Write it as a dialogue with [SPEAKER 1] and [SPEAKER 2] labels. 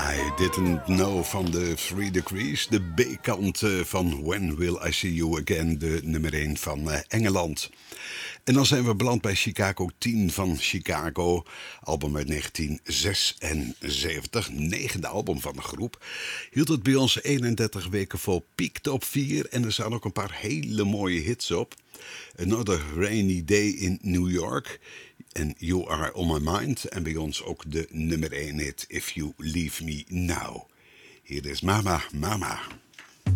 [SPEAKER 1] I Didn't Know van de Three Degrees. De B-kant van When Will I See You Again, de nummer 1 van Engeland. En dan zijn we beland bij Chicago 10 van Chicago. Album uit 1976, negende album van de groep. Hield het bij ons 31 weken vol, piekte op 4 en er staan ook een paar hele mooie hits op. Another Rainy Day in New York en You Are On My Mind. En bij ons ook de nummer 1 hit If You Leave Me Now. Hier is Mama, Mama.